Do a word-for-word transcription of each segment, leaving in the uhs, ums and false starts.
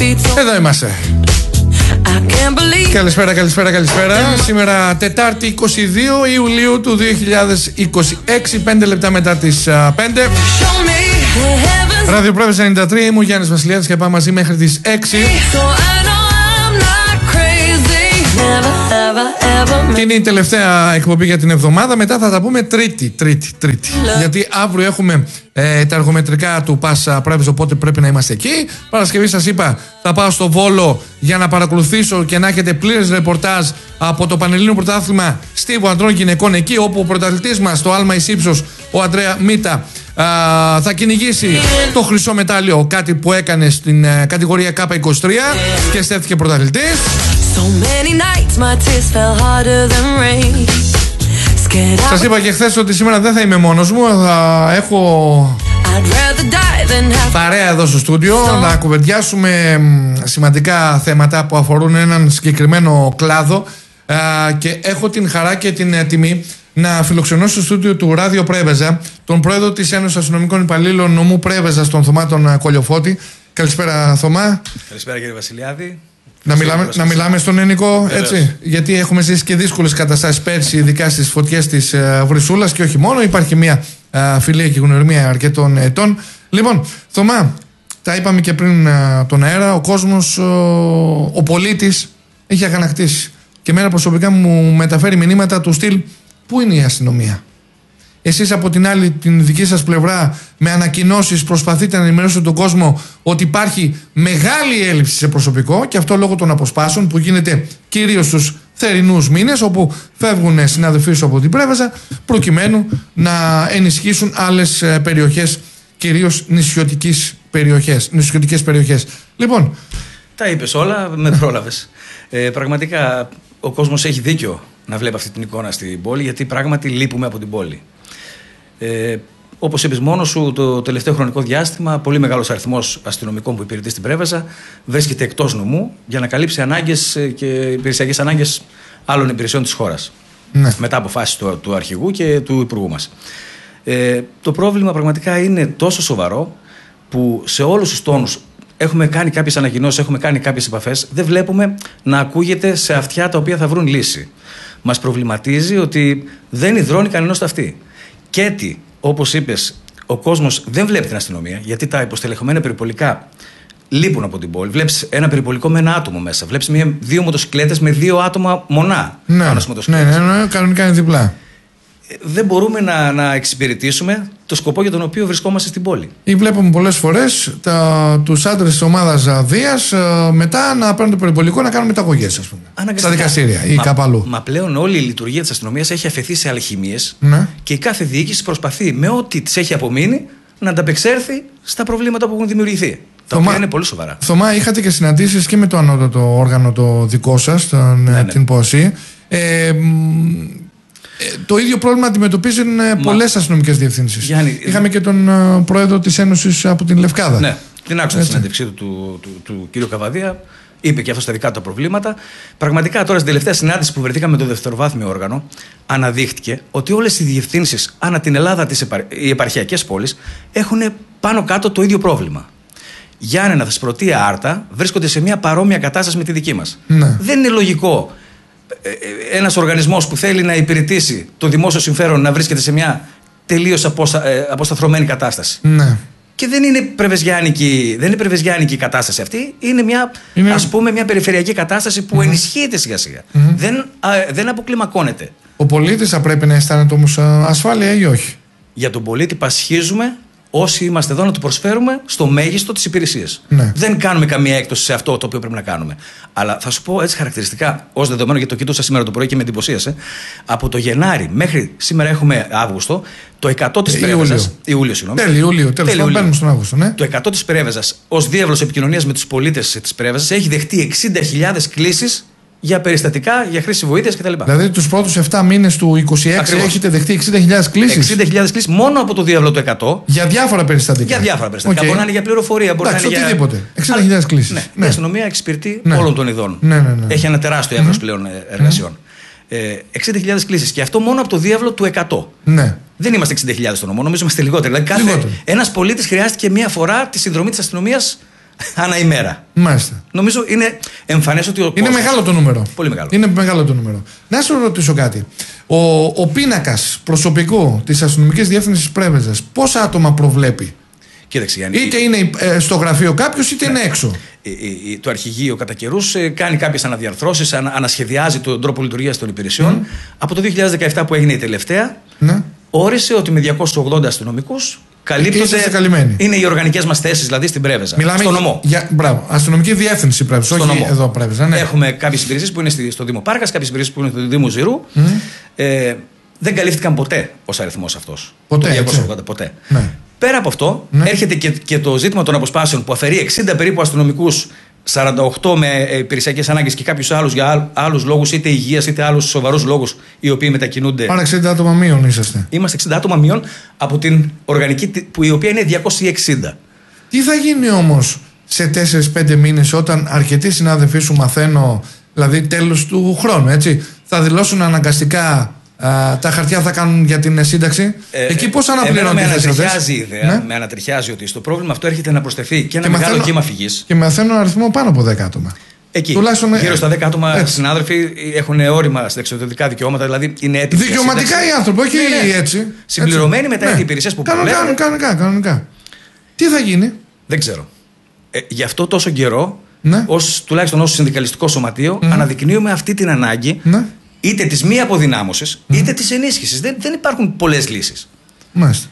Εδώ είμαστε. Καλησπέρα, καλησπέρα, καλησπέρα. Σήμερα Τετάρτη είκοσι δύο Ιουλίου του δύο χιλιάδες είκοσι έξι, πέντε λεπτά μετά τις πέντε. Ράδιο Πρέβεζα ενενήντα τρία, είμαι ο Γιάννης Βασιλιάδης και πάμε μαζί μέχρι τις έξι. Και είναι η τελευταία εκπομπή για την εβδομάδα. Μετά θα τα πούμε Τρίτη, Τρίτη, Τρίτη. Γιατί αύριο έχουμε ε, τα εργομετρικά του Πάσα Πρέβεζα, οπότε πρέπει να είμαστε εκεί. Παρασκευή σας είπα θα πάω στο Βόλο για να παρακολουθήσω και να έχετε πλήρες ρεπορτάζ από το Πανελλήνιο Πρωτάθλημα Στίβου Ανδρών Γυναικών εκεί, όπου ο πρωταθλητής μας, το άλμα εις ύψος, ο Αντρέα Μίτα, α, θα κυνηγήσει το χρυσό μετάλλιο, κάτι που έκανε στην ε, κατηγορία Κάπα είκοσι τρία και στέφθηκε πρωταθλητής. Σας είπα και χθες ότι σήμερα δεν θα είμαι μόνος μου. Θα έχω παρέα εδώ στο στούντιο να κουβεντιάσουμε σημαντικά θέματα που αφορούν έναν συγκεκριμένο κλάδο, και έχω την χαρά και την τιμή να φιλοξενώσω στο στούντιο του Ράδιο Πρέβεζα τον πρόεδρο της Ένωσης Αστυνομικών Υπαλλήλων νομού Πρέβεζας, τον Θωμά τον Κολιοφώτη. Καλησπέρα, Θωμά. Καλησπέρα, κύριε Βασιλιάδη. Να μιλάμε, να μιλάμε στον ελληνικό, έτσι, γιατί έχουμε ζήσει και δύσκολες καταστάσεις πέρσι, ειδικά στις φωτιές της uh, Βρυσούλας και όχι μόνο. Υπάρχει μια uh, φιλία και γνωριμία αρκετών ετών. Λοιπόν, Θωμά, τα είπαμε και πριν uh, τον αέρα, ο κόσμος, uh, ο πολίτης έχει αγανακτήσει. Και εμένα προσωπικά μου μεταφέρει μηνύματα του στυλ, πού είναι η αστυνομία? Εσείς από την άλλη, την δική σας πλευρά, με ανακοινώσεις προσπαθείτε να ενημερώσετε τον κόσμο ότι υπάρχει μεγάλη έλλειψη σε προσωπικό, και αυτό λόγω των αποσπάσεων που γίνεται κυρίως στους θερινούς μήνες, όπου φεύγουν συναδελφοί σου από την Πρέβεζα προκειμένου να ενισχύσουν άλλες περιοχές, κυρίως νησιωτικές περιοχές, νησιωτικές περιοχές. Λοιπόν, τα είπες όλα, με πρόλαβες. ε, πραγματικά ο κόσμος έχει δίκιο να βλέπει αυτή την εικόνα στην πόλη, γιατί πράγματι λείπουμε από την πόλη. Ε, όπως είπες μόνος σου, το τελευταίο χρονικό διάστημα πολύ μεγάλος αριθμός αστυνομικών που υπηρετεί στην Πρέβεζα βρίσκεται εκτός νομού για να καλύψει ανάγκες και υπηρεσιακές ανάγκες άλλων υπηρεσιών της χώρας. Ναι. Μετά αποφάσεις του, του αρχηγού και του υπουργού μας. Ε, το πρόβλημα πραγματικά είναι τόσο σοβαρό που σε όλους τους τόνους έχουμε κάνει κάποιες ανακοινώσεις, έχουμε κάνει κάποιες επαφές, δεν βλέπουμε να ακούγεται σε αυτιά τα οποία θα βρουν λύση. Μας προβληματίζει ότι δεν υδρώνει κανένας ταυτί. Και τι, όπως είπες, ο κόσμος δεν βλέπει την αστυνομία, γιατί τα υποστελεχωμένα περιπολικά λείπουν από την πόλη. Βλέπεις ένα περιπολικό με ένα άτομο μέσα. Βλέπεις μια, δύο μοτοσυκλέτες με δύο άτομα μονά. Ναι, ναι, ναι, ναι, κανονικά είναι διπλά. Δεν μπορούμε να, να εξυπηρετήσουμε το σκοπό για τον οποίο βρισκόμαστε στην πόλη. Ή βλέπουμε πολλές φορές τους άντρες της ομάδας Δίας μετά να παίρνουν το περιπολικό να κάνουν μεταγωγές, ας πούμε, στα δικαστήρια ή κάπου αλλού. Μα πλέον όλη η λειτουργία της αστυνομίας έχει αφαιθεί σε αλχημίες, ναι, και η κάθε διοίκηση προσπαθεί με ό,τι της έχει απομείνει να ανταπεξέλθει στα προβλήματα που έχουν δημιουργηθεί. Τα οποία είναι πολύ σοβαρά. Θωμά, είχατε και συναντήσεις και με το ανώτατο όργανο το δικό σας, τον, ναι, ναι, την ΠΟΣΗ. Ε, Το ίδιο πρόβλημα αντιμετωπίζουν πολλές αστυνομικές διευθύνσεις. Γιάννη, είχαμε και τον uh, πρόεδρο της Ένωσης από την Λευκάδα. Ναι, την άκουσα τη συνέντευξή του, του, του, του, του κ. Καβαδία. Είπε και αυτό στα δικά του τα προβλήματα. Πραγματικά τώρα στην τελευταία συνάντηση που βρεθήκαμε με το δευτεροβάθμιο όργανο, αναδείχτηκε ότι όλες οι διευθύνσεις ανά την Ελλάδα, τις επαρ... οι επαρχιακές πόλεις, έχουν πάνω κάτω το ίδιο πρόβλημα. Γιάννενα, Θεσπρωτεία, Άρτα βρίσκονται σε μια παρόμοια κατάσταση με τη δική μας. Ναι. Δεν είναι λογικό ένας οργανισμός που θέλει να υπηρετήσει το δημόσιο συμφέρον να βρίσκεται σε μια τελείως αποστα... αποσταθρωμένη κατάσταση. Ναι. Και δεν είναι πρεβεζιάνικη, δεν είναι πρεβεζιάνικη η κατάσταση αυτή. Είναι μια, είναι... ας πούμε, μια περιφερειακή κατάσταση που mm-hmm. ενισχύεται σιγά σιγά. Mm-hmm. Δεν, α, δεν αποκλιμακώνεται. Ο πολίτης θα πρέπει να αισθάνεται όμως ασφάλεια ή όχι? Για τον πολίτη πασχίζουμε όσοι είμαστε εδώ να του προσφέρουμε στο μέγιστο τις υπηρεσίες. Ναι. Δεν κάνουμε καμία έκπτωση σε αυτό το οποίο πρέπει να κάνουμε. Αλλά θα σου πω έτσι χαρακτηριστικά, ως δεδομένο, γιατί το κοίτωσα σήμερα το πρωί και με εντυπωσίασε. Από το Γενάρη μέχρι σήμερα έχουμε Αύγουστο, το εκατό της Πρέβεζας. Ιούλιο, συγγνώμη. Τέλειο Ιούλιο, τέλος πάντων, μπαίνουμε στον Αύγουστο. Ναι. Το εκατό της Πρέβεζας, ως διάβλος επικοινωνίας με τους πολίτες της Πρέβεζας, έχει δεχτεί εξήντα χιλιάδες κλήσεις για περιστατικά, για χρήση βοήθειας κτλ. Δηλαδή τους πρώτους επτά μήνες του είκοσι έξι ακριβώς έχετε δεχτεί εξήντα χιλιάδες κλήσεις. εξήντα χιλιάδες κλήσεις μόνο από το διάβλο του εκατό. Για διάφορα περιστατικά. Για διάφορα περιστατικά. Okay. Μπορεί να είναι για πληροφορία, μπορεί εντάξει, να είναι οτιδήποτε. για. εξήντα χιλιάδες κλήσεις. Ναι. Ναι. Η αστυνομία εξυπηρετεί ναι. όλων των ειδών. Ναι, ναι, ναι. Έχει ένα τεράστιο εύρος mm-hmm. πλέον εργασιών. Mm-hmm. Ε, εξήντα χιλιάδες κλήσεις. Και αυτό μόνο από το διάβλο του εκατό. Ναι. Δεν είμαστε εξήντα χιλιάδες στο νομό, νομίζω είμαστε λιγότεροι. Δηλαδή, κάθε... ένας πολίτης χρειάστηκε μία φορά τη συνδρομή της αστυνομίας ανά ημέρα. Μάλιστα. Νομίζω είναι εμφανές ότι ο Είναι κόσμος... μεγάλο το νούμερο. Πολύ μεγάλο. Είναι μεγάλο το νούμερο. Να σου ρωτήσω κάτι. Ο, ο πίνακας προσωπικού της αστυνομικής διεύθυνσης Πρέβεζας πόσα άτομα προβλέπει? Κοίταξε, Γιάννη, είτε είναι ε, στο γραφείο κάποιος, είτε ναι. είναι έξω. Ε, ε, το αρχηγείο κατά καιρούς ε, κάνει κάποιες αναδιαρθρώσεις, ανα, ανασχεδιάζει τον τρόπο λειτουργίας των υπηρεσιών. Mm. Από το δύο χιλιάδες δεκαεπτά που έγινε η τελευταία, ναι. όρισε ότι με διακόσιους ογδόντα αστυνομικούς καλύπτονται. Είναι οι οργανικές μας θέσεις, δηλαδή στην Πρέβεζα. Μιλάμε στο νομό. Για, μπράβο, αστυνομική διεύθυνση Πρέβεζα, όχι νομό. Εδώ Πρέβεζα. Ναι. Έχουμε κάποιες υπηρεσίες που είναι στο Δήμο Πάρκας, κάποιες υπηρεσίες που είναι στο Δήμο Ζηρού. Mm. Ε, δεν καλύφθηκαν ποτέ ως αριθμός αυτός. Ποτέ. Το διακόσιους ογδόντα, ποτέ. Ναι. Πέρα από αυτό, ναι. έρχεται και, και το ζήτημα των αποσπάσεων που αφαιρεί εξήντα περίπου αστυνομικούς, σαράντα οκτώ με υπηρεσιακές ανάγκες και κάποιους άλλους για άλλους λόγους, είτε υγείας είτε άλλους σοβαρούς λόγους, οι οποίοι μετακινούνται. Άρα εξήντα άτομα μείον είσαστε. Είμαστε εξήντα άτομα μείον από την οργανική, που η οποία είναι διακόσιοι εξήντα. Τι θα γίνει όμως σε τέσσερις πέντε μήνες όταν αρκετοί συνάδελφοί σου, μαθαίνω, δηλαδή τέλος του χρόνου, έτσι, θα δηλώσουν αναγκαστικά. Uh, τα χαρτιά θα κάνουν για την σύνταξη. Ε, Εκεί πώς αναπληρώνουν τη θέση αυτές? Ναι? Με ανατριχιάζει ότι στο πρόβλημα αυτό έρχεται να προσθεθεί και ένα και μεγάλο μαθαίνω, κύμα φυγής. Και μαθαίνω αριθμό πάνω από δέκα άτομα. Εκεί. Τουλάχιστον, γύρω στα δέκα άτομα έτσι. Συνάδελφοι έχουν όριμα στα εξωτερικά δικαιώματα, δηλαδή είναι έτοιμοι. Δικαιωματικά οι άνθρωποι, όχι ναι, ναι. έτσι. Συμπληρωμένοι με τα ναι. ίδια υπηρεσίες που προβλέπουν. Κανονικά, κανονικά, κανονικά. Τι θα γίνει? Δεν ξέρω. Ε, γι' αυτό τόσο καιρό, ναι. ως, τουλάχιστον ως συνδικαλιστικό σωματείο, mm. αναδεικνύουμε αυτή την ανάγκη. Ναι. Είτε της μη αποδυνάμωσης, mm. είτε της ενίσχυσης. Δεν, δεν υπάρχουν πολλές λύσεις. Μάλιστα.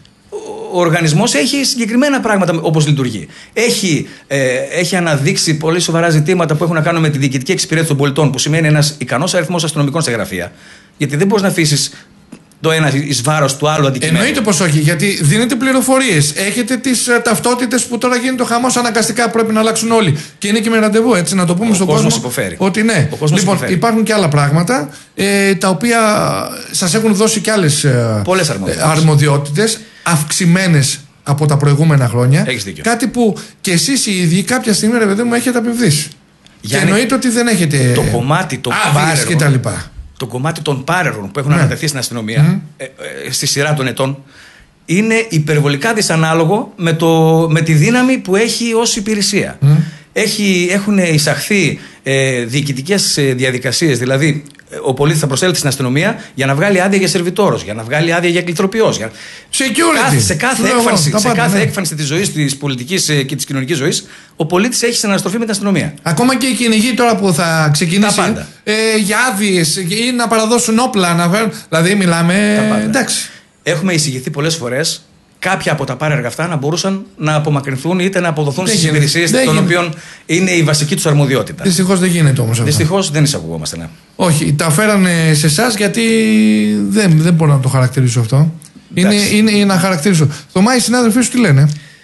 Ο οργανισμός έχει συγκεκριμένα πράγματα όπως λειτουργεί. Έχει, ε, έχει αναδείξει πολύ σοβαρά ζητήματα που έχουν να κάνουν με τη διοικητική εξυπηρέτηση των πολιτών, που σημαίνει ένας ικανός αριθμός αστυνομικών σε γραφεία. Γιατί δεν μπορείς να αφήσεις το ένα εις βάρος του άλλου αντικειμένου. Εννοείται πως όχι, γιατί δίνετε πληροφορίες. Έχετε τις uh, ταυτότητες που τώρα γίνεται ο χαμός. Αναγκαστικά πρέπει να αλλάξουν όλοι. Και είναι και με ραντεβού, έτσι, να το πούμε ο στον κόσμο. Υποφέρει. Ότι ναι. Ο κόσμος λοιπόν, υποφέρει. Υπάρχουν και άλλα πράγματα ε, τα οποία σας έχουν δώσει και άλλες ε, αρμοδιότητες, αυξημένες από τα προηγούμενα χρόνια. Έχεις δίκιο. Κάτι που και εσείς οι ίδιοι κάποια στιγμή, ρε παιδί μου, έχετε απειβδίσει. Και εννοείται ότι δεν έχετε. Το κομμάτι, το άδειες και τα λοιπά. Το κομμάτι των πάρερων που έχουν ναι. ανατεθεί στην αστυνομία mm. ε, ε, στη σειρά των ετών είναι υπερβολικά δυσανάλογο με, το, με τη δύναμη που έχει ως υπηρεσία. Mm. Έχει, έχουν εισαχθεί ε, διοικητικές ε, διαδικασίες, δηλαδή ε, ο πολίτης θα προσέλθει στην αστυνομία για να βγάλει άδεια για σερβιτόρος, για να βγάλει άδεια για κλητροποιός. Για... Security. Σε κάθε Λέω, έκφανση, σε πάντα, κάθε ναι. έκφανση της ζωής, της πολιτικής ε, και της κοινωνικής ζωής, ο πολίτης έχει συναναστροφή με την αστυνομία. Ακόμα και η κυνηγή τώρα που θα ξεκινήσει ε, για άδειες ή να παραδώσουν όπλα, να φέρουν. Δηλαδή μιλάμε. Εντάξει. Έχουμε εισηγηθεί πολλές φορές κάποια από τα πάρεργα αυτά να μπορούσαν να απομακρυνθούν είτε να αποδοθούν στις υπηρεσίες των οποίων είναι η βασική τους αρμοδιότητα. Δυστυχώς δεν γίνεται όμως αυτό. Δυστυχώς δεν εισακουγόμαστε, ναι. Όχι, τα φέρανε σε εσάς γιατί δεν, δεν μπορώ να το χαρακτηρίσω αυτό. Είναι, είναι, είναι να χαρακτηρίσω. Θωμά, οι συνάδελφοί σου τι λένε?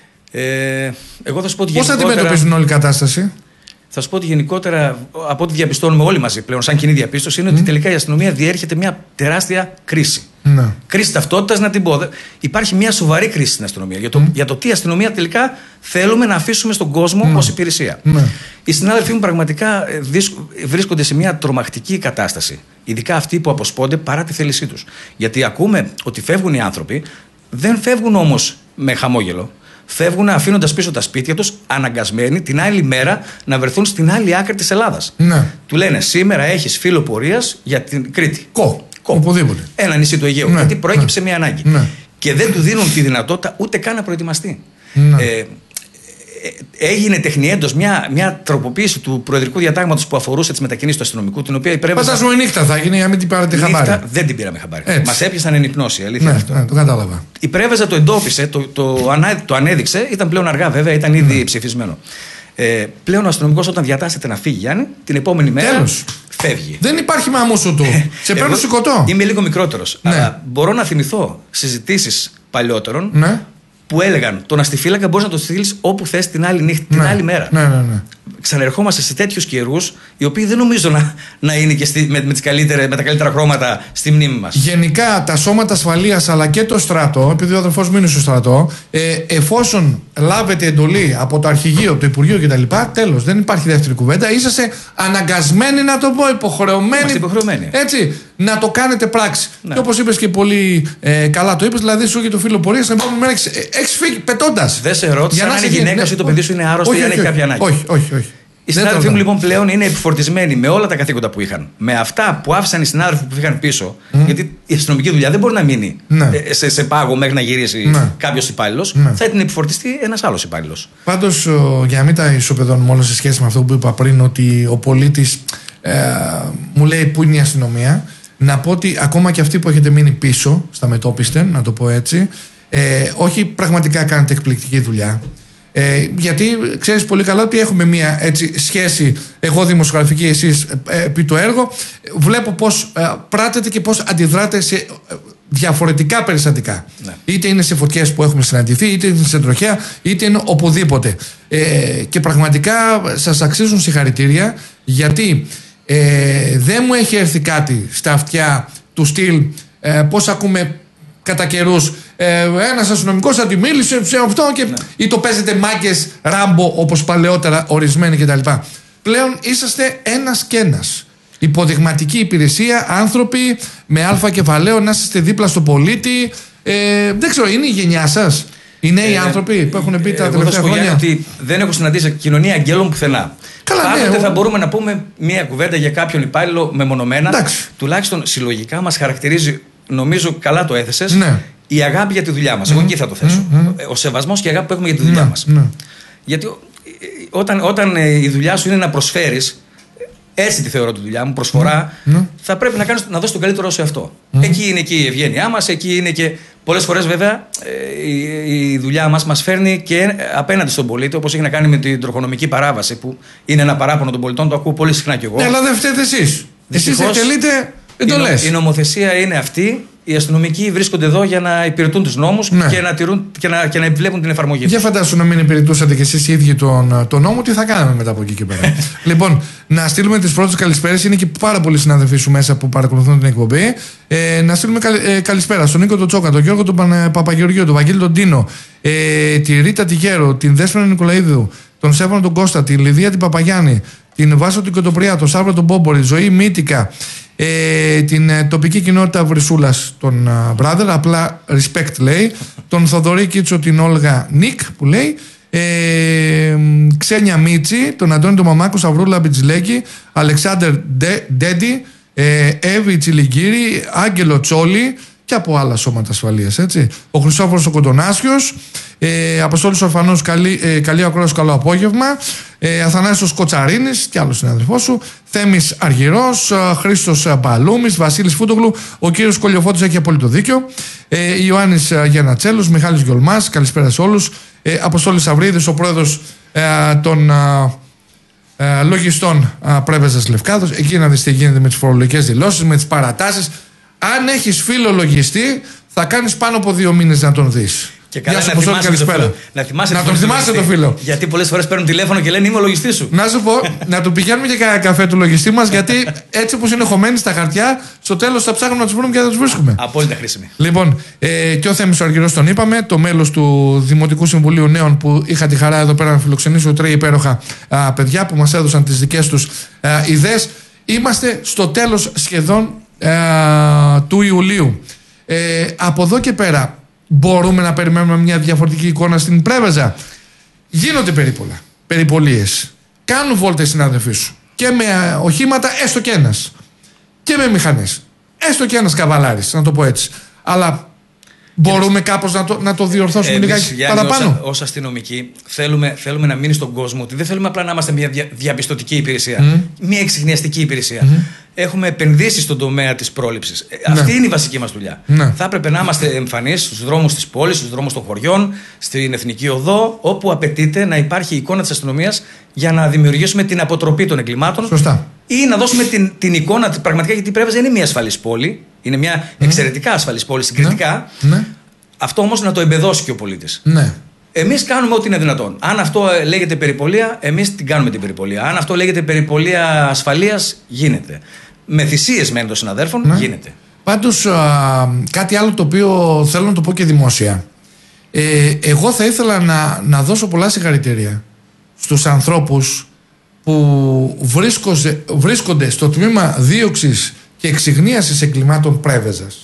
Ε, εγώ θα σου πω ότι πώς γενικότερα... αντιμετωπίζουν όλη η κατάσταση? Θα σου πω ότι γενικότερα, από ό,τι διαπιστώνουμε όλοι μαζί πλέον, σαν κοινή διαπίστωση, είναι mm. ότι τελικά η αστυνομία διέρχεται μια τεράστια κρίση. Mm. Κρίση ταυτότητας, να την πω. Υπάρχει μια σοβαρή κρίση στην αστυνομία. Για το, mm. για το τι αστυνομία τελικά θέλουμε να αφήσουμε στον κόσμο mm. ως υπηρεσία. Mm. Οι συνάδελφοί μου πραγματικά βρίσκονται σε μια τρομακτική κατάσταση. Ειδικά αυτοί που αποσπώνται παρά τη θέλησή τους. Γιατί ακούμε ότι φεύγουν οι άνθρωποι, δεν φεύγουν όμως με χαμόγελο. Φεύγουν αφήνοντας πίσω τα σπίτια τους, αναγκασμένοι την άλλη μέρα να βρεθούν στην άλλη άκρη της Ελλάδας. Ναι. Του λένε σήμερα έχεις φύλλο πορείας για την Κρήτη. Κο. Κο. Οπουδήποτε. Ένα νησί του Αιγαίου. Ναι. Γιατί προέκυψε ναι. μια ανάγκη. Ναι. Και δεν του δίνουν τη δυνατότητα ούτε καν να προετοιμαστεί. Ναι. Ε, έγινε τεχνιέντος μια, μια τροποποίηση του προεδρικού διατάγματος που αφορούσε τις μετακινήσεις του αστυνομικού, την οποία η Πρέβεζα. Φαντάζομαι νύχτα θα γίνει, για μην την πάρετε χαμπάρι. Δεν την πήραμε χαμπάρι. Μας έπιασαν εν υπνώση, αλήθεια. Ναι, αυτό. Ναι, το κατάλαβα. Η Πρέβεζα το εντόπισε, το, το, ανά, το ανέδειξε, ήταν πλέον αργά βέβαια, ήταν ήδη ναι. ψηφισμένο. Ε, πλέον ο αστυνομικός όταν διατάσσεται να φύγει, Γιάννη, την επόμενη μέρα. Τέλος. Φεύγει. Δεν υπάρχει μαμούσου του. Σε παίρνω σηκωτό. Είμαι λίγο μικρότερος. Ναι. Αλλά μπορώ να θυμηθώ συζητήσεις παλιότερων. Ναι. Που έλεγαν τον αστιφύλακα μπορεί να το στείλει όπου θες την άλλη νύχτα, την ναι, άλλη μέρα. Ναι, ναι, ναι. Ξαναρχόμαστε σε τέτοιους καιρούς οι οποίοι δεν νομίζω να, να είναι και στη, με, με, τις καλύτερες, με τα καλύτερα χρώματα στη μνήμη μας. Γενικά τα σώματα ασφαλείας αλλά και το στρατό, επειδή ο αδερφός μου είναι στο στρατό, ε, εφόσον λάβετε εντολή από το αρχηγείο, το Υπουργείο κτλ., τέλος, δεν υπάρχει δεύτερη κουβέντα. Είσαστε αναγκασμένοι, να το πω, υποχρεωμένοι, υποχρεωμένοι. Έτσι, να το κάνετε πράξη. Ναι. Και όπως είπες και πολύ ε, καλά το είπες, δηλαδή σου και το φίλο πορείας, την επόμενη μέρα έχεις φύγει πετώντας. Δεν σε ρώτησα αν είναι γυναίκα ή το παιδί σου είναι άρρωστο ή αν έχει κάποια ανάγκη. Όχι, όχι, όχι. Οι συνάδελφοί μου λοιπόν πλέον είναι επιφορτισμένοι με όλα τα καθήκοντα που είχαν. Με αυτά που άφησαν οι συνάδελφοι που είχαν πίσω. Mm. Γιατί η αστυνομική δουλειά δεν μπορεί να μείνει ναι. σε, σε πάγο μέχρι να γυρίσει ναι. κάποιος υπάλληλος. Ναι. Θα την επιφορτιστεί ένας άλλος υπάλληλος. Πάντως, για να μην τα ισοπεδώνουμε όλα σε σχέση με αυτό που είπα πριν, ότι ο πολίτης ε, μου λέει πού είναι η αστυνομία, να πω ότι ακόμα και αυτοί που έχετε μείνει πίσω στα μετώπιστε, να το πω έτσι, ε, όχι πραγματικά κάνετε εκπληκτική δουλειά. Ε, γιατί ξέρεις πολύ καλά ότι έχουμε μια έτσι, σχέση, εγώ δημοσιογραφική, εσείς ε, επί το έργο. Βλέπω πώς ε, πράτετε και πώς αντιδράτε σε ε, διαφορετικά περιστατικά. Ναι. Είτε είναι σε φωτιές που έχουμε συναντηθεί, είτε είναι σε τροχέα, είτε είναι οπουδήποτε. Ε, και πραγματικά σας αξίζουν συγχαρητήρια, γιατί ε, δεν μου έχει έρθει κάτι στα αυτιά του στυλ ε, πώς ακούμε κατά καιρούς ε, ένας αστυνομικός αντιμίλησε σε αυτό και, ναι. ή το παίζετε μάγκες Ράμπο όπως παλαιότερα ορισμένοι κτλ. Πλέον είσαστε ένας και ένας. Υποδειγματική υπηρεσία, άνθρωποι με αλφα κεφαλαίο, να είστε δίπλα στο πολίτη. Ε, δεν ξέρω, είναι η γενιά σας. Οι νέοι ε, άνθρωποι που έχουν πει ε, τα τελευταία χρόνια. Εγώ ότι δεν έχω συναντήσει κοινωνία αγγέλων πουθενά. Καλά, Πάντοτε ναι, θα μπορούμε να πούμε μία κουβέντα για κάποιον υπάλληλο μεμονωμένα. Εντάξει. Τουλάχιστον συλλογικά μας χαρακτηρίζει. Νομίζω καλά το έθεσες. Ναι. Η αγάπη για τη δουλειά μας. Mm-hmm. Εγώ εκεί θα το θέσω. Mm-hmm. Ο σεβασμός και η αγάπη που έχουμε για τη δουλειά mm-hmm. μας. Mm-hmm. Γιατί όταν, όταν η δουλειά σου είναι να προσφέρεις, έτσι τη θεωρώ τη δουλειά μου, προσφορά, mm-hmm. θα πρέπει να, κάνεις, να δώσεις το καλύτερό σε αυτό. Mm-hmm. Εκεί είναι και η ευγένειά μας, εκεί είναι και. Πολλές φορές βέβαια η, η δουλειά μας μας φέρνει και απέναντι στον πολίτη, όπως έχει να κάνει με την τροχονομική παράβαση, που είναι ένα παράπονο των πολιτών, το ακούω πολύ συχνά κι εγώ. Ναι, αλλά δεν φταίτε εσείς. Εσείς εκτελείτε. Η, νο, η νομοθεσία είναι αυτή. Οι αστυνομικοί βρίσκονται εδώ για να υπηρετούν τους νόμους ναι. και, να τηρούν, και, να, και να επιβλέπουν την εφαρμογή τους. Για φαντάσου να μην υπηρετούσατε κι εσείς οι ίδιοι τον, τον νόμο, τι θα κάναμε μετά από εκεί και πέρα. Λοιπόν, να στείλουμε τις πρώτες καλησπέρες. Είναι και πάρα πολλοί συναδελφοί σου μέσα που παρακολουθούν την εκπομπή. Ε, να στείλουμε καλ, ε, καλησπέρα στον Νίκο τον Τσόκα, τον Γιώργο τον Πα, Παπαγεωργίου, τον Βαγγέλη τον Τίνο, ε, τη Ρίτα τη Γέρο, την Δέσποινα Νικολαίδου, τον Σέβανο τον Κώστα, την Λιδία την Παπαγιάννη, την Βάσο την Κοτοπριά, τον Σάββατο τον Μπόμπορη, Ζωή Μύτικα. Ε, την ε, τοπική κοινότητα Βρυσούλας, τον Brother, απλά respect λέει, τον Θοδωρή Κίτσο, την Όλγα Νίκ που λέει, ε, Ξένια Μίτσι, τον Αντώνη τον Μαμάκο, Σαβρούλα Μπιτζιλέκη, Αλεξάνδερ Ντέντι, ε, Εύη Τσιλιγκύρη, Άγγελο Τσόλι και από άλλα σώματα ασφαλείας, έτσι. Ο Χρυσόφορος ο Κοντονάσιος, ε, Αποστόλης Ορφανός, καλή, ε, καλή ακρόαση, καλό απόγευμα. Ε, Αθανάσιος Κοτσαρίνης και άλλος συναδελφός σου. Θέμης Αργυρός, ε, Χρήστος Μπαλούμης, Βασίλης Φούτογλου. Ο κύριος Κολιοφώτης έχει απόλυτο δίκιο. Ε, Ιωάννης Γιανατσέλος, Μιχάλης Γιολμάς, καλησπέρα σε όλους. Ε, Αποστόλης Αυρίδης, ο πρόεδρος ε, των ε, ε, λογιστών ε, Πρέβεζας Λευκάδος. Εκεί να δεις τι γίνεται με τις φορολογικές δηλώσεις, με τις παρατάσεις. Αν έχεις φίλο λογιστή, θα κάνεις πάνω από δύο μήνες να τον δεις. Και καλά, να, θυμάσαι το φίλο. να θυμάσαι να τον θυμάσαι το φίλο. Γιατί πολλές φορές παίρνουν τηλέφωνο και λένε είμαι ο λογιστής σου. Να σου πω, να του πηγαίνουμε και κανένα καφέ του λογιστή μας, γιατί έτσι όπως είναι χωμένοι στα χαρτιά, στο τέλος θα ψάχνουμε να τους βρούμε και θα τους βρίσκουμε. Απόλυτα χρήσιμη. Λοιπόν, ε, και ο Θέμης ο Αργυρός τον είπαμε, το μέλος του Δημοτικού Συμβουλίου Νέων που είχα τη χαρά εδώ πέρα να φιλοξενήσω τρία υπέροχα α, παιδιά που μας έδωσαν τις δικές τους α, ιδέες. Είμαστε στο τέλος σχεδόν α, του Ιουλίου. Ε, από εδώ και πέρα. Μπορούμε να περιμένουμε μια διαφορετική εικόνα στην Πρέβεζα. Γίνονται περίπολα, περιπολίες. Κάνουν βόλτες συνάδελφοί σου. Και με οχήματα, έστω και ένας. Και με μηχανές. Έστω και ένας καβαλάρης, να το πω έτσι. Αλλά μπορούμε κάπως να το, να το διορθώσουμε λιγάκι παραπάνω. Ως αστυνομικοί θέλουμε, θέλουμε να μείνει στον κόσμο ότι δεν θέλουμε απλά να είμαστε μια δια, διαπιστωτική υπηρεσία. Mm. Μια εξιχνιαστική υπηρεσία. Mm. Έχουμε επενδύσει στον τομέα της πρόληψης. Ναι. Αυτή είναι η βασική μας δουλειά. Ναι. Θα έπρεπε να είμαστε εμφανείς στους δρόμους της πόλης, στους δρόμους των χωριών, στην Εθνική Οδό, όπου απαιτείται να υπάρχει η εικόνα της αστυνομίας για να δημιουργήσουμε την αποτροπή των εγκλημάτων. Σωστά. Ή να δώσουμε την, την εικόνα πραγματικά, γιατί η Πρέβεζα είναι μια ασφαλής πόλη. Είναι μια mm. εξαιρετικά ασφαλής πόλη συγκριτικά. Ναι. Ναι. Αυτό όμως να το εμπεδώσει και ο πολίτης. Ναι. Εμείς κάνουμε ό,τι είναι δυνατόν. Αν αυτό λέγεται περιπολία, εμείς την κάνουμε την περιπολία. Αν αυτό λέγεται περιπολία ασφαλείας, γίνεται. Με θυσίες μεν των συναδέρφων, ναι. γίνεται. Πάντως, α, κάτι άλλο το οποίο θέλω να το πω και δημόσια. Ε, εγώ θα ήθελα να, να δώσω πολλά συγχαρητήρια στους ανθρώπους που βρίσκονται, βρίσκονται στο τμήμα δίωξης και εξυγνίασης εγκλημάτων Πρέβεζας.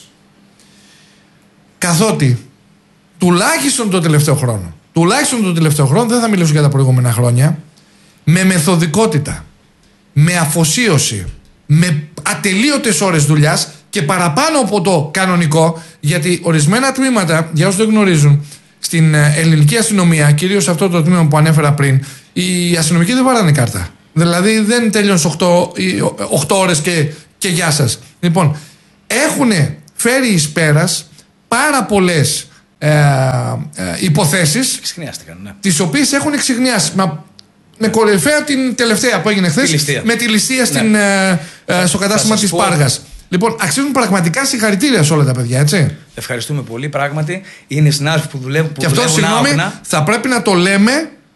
Καθότι τουλάχιστον το τελευταίο χρόνο, τουλάχιστον το τελευταίο χρόνο, δεν θα μιλήσω για τα προηγούμενα χρόνια, με μεθοδικότητα, με αφοσίωση, με ατελείωτες ώρες δουλειάς και παραπάνω από το κανονικό, γιατί ορισμένα τμήματα, για όσους δεν γνωρίζουν, στην ελληνική αστυνομία, κυρίως αυτό το τμήμα που ανέφερα πριν, οι αστυνομικοί δεν βάρανε κάρτα. Δηλαδή δεν τελειώνουν σε οκτώ ώρες και, και γεια σας. Λοιπόν, έχουν φέρει εις πέρας πάρα πολλές ε, ε, υποθέσεις, ναι. τις οποίες έχουν εξυγνιάσει. Μα, με κορυφαία την τελευταία που έγινε χθες, με τη ληστεία στην, ναι. ε, ε, στο κατάστημα της Πάργας. Λοιπόν, αξίζουν πραγματικά συγχαρητήρια σε όλα τα παιδιά, έτσι. Ευχαριστούμε πολύ, πράγματι. Είναι συνάδελφοι που δουλεύουν. Που και αυτό, συγγνώμη, θα πρέπει να το λέμε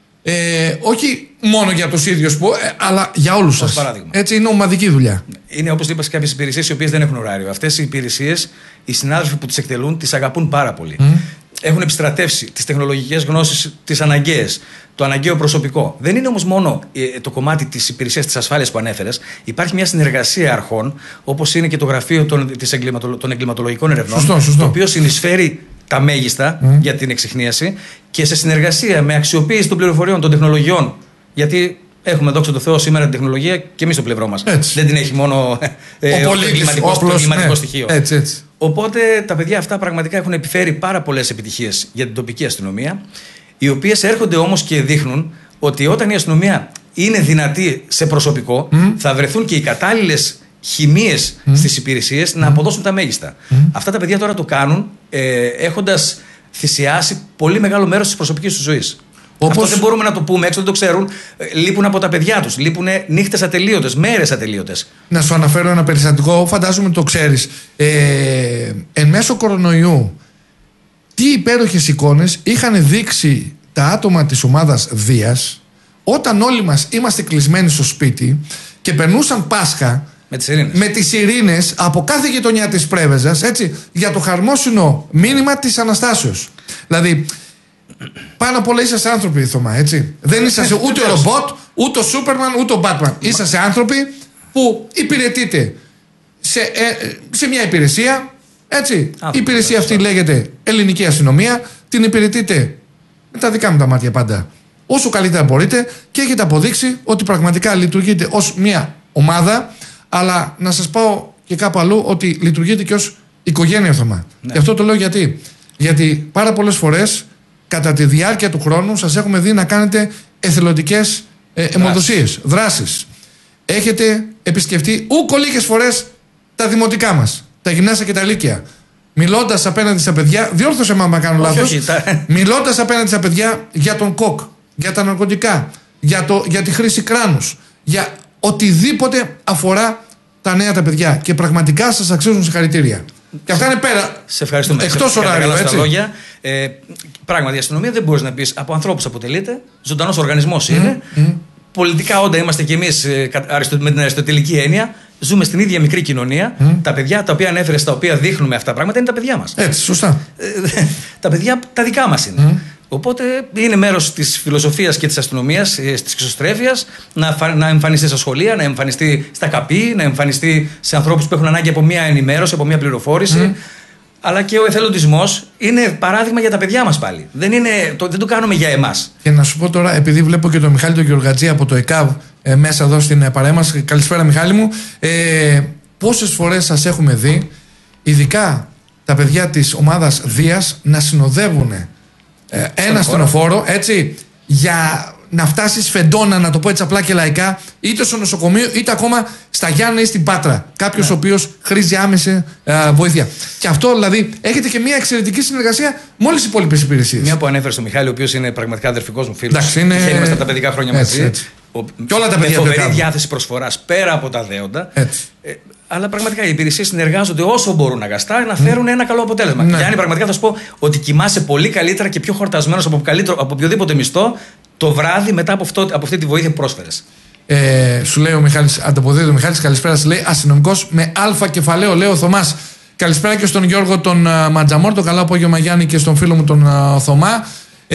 ε, όχι μόνο για τους ίδιους, που, ε, αλλά για όλους σας. Παράδειγμα. Έτσι, είναι ομαδική δουλειά. Είναι, όπως είπα, σε κάποιες υπηρεσίες οι οποίες δεν έχουν ωράριο. Αυτές οι υπηρεσίες, οι συνάδελφοι που τις εκτελούν, τις αγαπούν πάρα πολύ. Mm. Έχουν επιστρατεύσει τις τεχνολογικές γνώσεις, τις αναγκαίες, το αναγκαίο προσωπικό. Δεν είναι όμως μόνο ε, το κομμάτι της υπηρεσίας της ασφάλειας που ανέφερες. Υπάρχει μια συνεργασία αρχών, όπως είναι και το γραφείο των, της εγκληματολο, των εγκληματολογικών ερευνών, σωστό, σωστό. το οποίο συνεισφέρει τα μέγιστα mm. για την εξιχνίαση και σε συνεργασία με αξιοποίηση των πληροφοριών, των τεχνολογιών. Γιατί έχουμε, δόξα τω Θεώ, σήμερα την τεχνολογία και εμείς στο πλευρό μας. Δεν την έχει μόνο ε, ο εγκληματικό ναι. στοιχείο. Έτσι, έτσι. Οπότε τα παιδιά αυτά πραγματικά έχουν επιφέρει πάρα πολλές επιτυχίες για την τοπική αστυνομία, οι οποίες έρχονται όμως και δείχνουν ότι όταν η αστυνομία είναι δυνατή σε προσωπικό, mm. θα βρεθούν και οι κατάλληλες χημείες mm. στις υπηρεσίες mm. να αποδώσουν τα μέγιστα. Mm. Αυτά τα παιδιά τώρα το κάνουν ε, έχοντας θυσιάσει πολύ μεγάλο μέρος της προσωπικής τους ζωής. Όπως... Αυτό δεν μπορούμε να το πούμε έξω, δεν το ξέρουν. Λείπουν από τα παιδιά τους. Λείπουν νύχτες ατελείωτες, μέρες ατελείωτες. Να σου αναφέρω ένα περιστατικό, φαντάζομαι το ξέρεις. Ε, εν μέσω κορονοϊού, τι υπέροχες εικόνες είχαν δείξει τα άτομα της ομάδας Δίας, όταν όλοι μας είμαστε κλεισμένοι στο σπίτι και περνούσαν Πάσχα με τις ειρήνες, με τις ειρήνες από κάθε γειτονιά της Πρέβεζας, έτσι, για το χαρμόσυνο μήνυμα της Αναστάσεως. Δηλαδή, πάνω απ' όλα είσαστε άνθρωποι, Θωμά, έτσι. Δεν είσαστε ούτε ο ρομπότ, ούτε ο Σούπερμαν, ούτε ο Μπάτμαν. Είσαστε άνθρωποι που υπηρετείτε σε, ε, σε μια υπηρεσία, έτσι. Η υπηρεσία αυτή λέγεται Ελληνική Αστυνομία. Την υπηρετείτε με τα δικά μου τα μάτια πάντα όσο καλύτερα μπορείτε και έχετε αποδείξει ότι πραγματικά λειτουργείτε ως μια ομάδα. Αλλά να σας πω και κάπου αλλού ότι λειτουργείτε και ως οικογένεια, Θωμά. Ναι. Και αυτό το λέω γιατί. Γιατί πάρα πολλές φορές κατά τη διάρκεια του χρόνου σας έχουμε δει να κάνετε εθελοντικές ε, αιμοδοσίες, δράσεις. Έχετε επισκεφτεί ούκο λίγες φορές τα δημοτικά μας, τα γυμνάσια και τα λύκεια. Μιλώντας απέναντι στα παιδιά, διόρθωσε με άμα κάνω λάθος, μιλώντας απέναντι στα παιδιά για τον κοκ, για τα ναρκωτικά, για, το, για τη χρήση κράνους, για οτιδήποτε αφορά τα νέα τα παιδιά. Και πραγματικά σας αξίζουν συγχαρητήρια. Και αυτά είναι πέρα. Σε ευχαριστούμε. Εκτός ωραρίου, έτσι. Λόγια. Ε, πράγματι, η αστυνομία δεν μπορεί να πει από ανθρώπους αποτελείται. Ζωντανός οργανισμός είναι. Mm, mm. Πολιτικά όντα είμαστε κι εμείς με την αριστοτελική έννοια. Ζούμε στην ίδια μικρή κοινωνία. Mm. Τα παιδιά τα οποία ανέφερες, τα οποία δείχνουμε αυτά τα πράγματα, είναι τα παιδιά μας. Έτσι, σωστά. Ε, τα παιδιά τα δικά μας είναι. Mm. Οπότε είναι μέρος της φιλοσοφίας και της αστυνομίας, της εξωστρέφειας, να, να εμφανιστεί στα σχολεία, να εμφανιστεί στα ΚΑΠΗ, να εμφανιστεί σε ανθρώπους που έχουν ανάγκη από μια ενημέρωση, από μια πληροφόρηση. Mm. Αλλά και ο εθελοντισμός είναι παράδειγμα για τα παιδιά μας πάλι. Δεν, είναι, το, δεν το κάνουμε για εμάς. Και να σου πω τώρα, επειδή βλέπω και τον Μιχάλη τον Γεωργατζή από το ΕΚΑΒ ε, μέσα εδώ στην παρέα μας. Καλησπέρα, Μιχάλη μου. Ε, πόσες φορές σας έχουμε δει, ειδικά τα παιδιά της ομάδας Δίας, να συνοδεύουν Ε, ένα στενοφόρο, έτσι, για να φτάσει σφεντόνα, να το πω έτσι απλά και λαϊκά, είτε στο νοσοκομείο είτε ακόμα στα Γιάννενα ή στην Πάτρα. Κάποιος ναι. ο οποίος χρήζει άμεση ε, βοήθεια. Και αυτό δηλαδή έχετε και μια εξαιρετική συνεργασία με όλες τις υπόλοιπες υπηρεσίες. Μια που ανέφερε στον Μιχάλη, ο οποίος είναι πραγματικά αδερφικός μου φίλος. Εντάξει, είναι... Και είμαστε από τα παιδικά χρόνια έτσι, μαζί. Έτσι. Ο... Και όλα τα παιδιά. Με φοβερή διάθεση προσφοράς πέρα από τα δέοντα. Έτσι. Ε, Αλλά πραγματικά οι υπηρεσίες συνεργάζονται όσο μπορούν αγαστά να φέρουν mm. ένα καλό αποτέλεσμα. Ναι. Γιάννη, πραγματικά θα σου πω ότι κοιμάσαι πολύ καλύτερα και πιο χορτασμένος από, από οποιοδήποτε μισθό το βράδυ μετά από, αυτό, από αυτή τη βοήθεια που πρόσφερες. Ε, σου λέει ο Μιχάλης, ανταποδίδει ο Μιχάλης, καλησπέρα. Λέει αστυνομικός με αλφα κεφαλαίο, λέει ο Θωμάς. Καλησπέρα και στον Γιώργο τον uh, Ματζαμόρ, το καλό απόγευμα Γιάννη, και στον φίλο μου τον uh, Θωμά.